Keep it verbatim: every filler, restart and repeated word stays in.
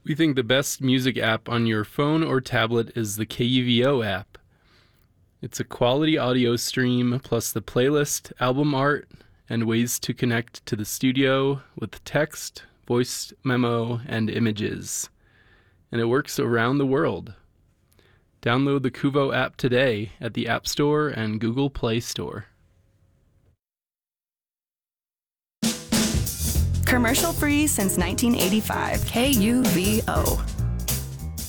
We think the best music app on your phone or tablet is the K U V O app. It's a quality audio stream plus the playlist, album art, and ways to connect to the studio with text, voice memo, and images. And it works around the world. Download the Kuvo app today at the App Store and Google Play Store. Commercial free since nineteen eighty-five. K U V O.